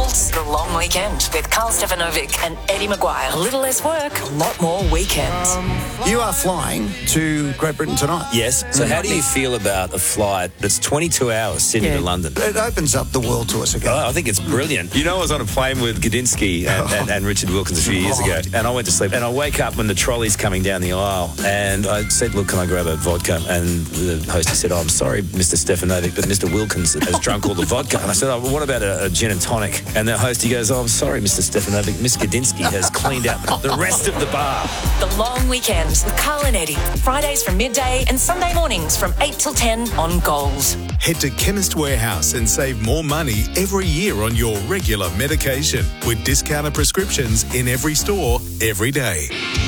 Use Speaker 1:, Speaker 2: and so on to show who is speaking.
Speaker 1: It's The Long Weekend with Carl Stefanovic and Eddie Maguire. A little less work, a lot more weekends.
Speaker 2: You are flying to Great Britain tonight.
Speaker 3: Yes. So how do you feel about a flight that's 22 hours, Sydney to London?
Speaker 2: It opens up the world to us again.
Speaker 3: Oh, I think it's brilliant. You know, I was on a plane with Gadinsky and Richard Wilkins a few years ago, and I went to sleep, and I wake up when the trolley's coming down the aisle, and I said, look, can I grab a vodka? And the hostess said, oh, I'm sorry, Mr. Stefanovic, but Mr. Wilkins has drunk all the vodka. And I said, oh, well, what about a gin and tonic? And the host, he goes, oh, I'm sorry, Mr. Stefanovic, Miss Gadinsky has cleaned out the rest of the bar.
Speaker 1: The Long Weekend with Carl and Eddie. Fridays from midday and Sunday mornings from 8 till 10 on Gold.
Speaker 4: Head to Chemist Warehouse and save more money every year on your regular medication with discounted prescriptions in every store, every day.